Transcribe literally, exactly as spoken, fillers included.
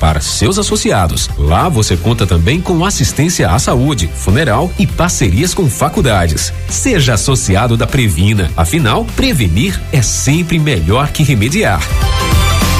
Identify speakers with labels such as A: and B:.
A: para seus associados. Lá você conta também com assistência à saúde, funeral e parcerias com faculdades. Seja associado da Previna. Afinal, prevenir é sempre melhor que remediar.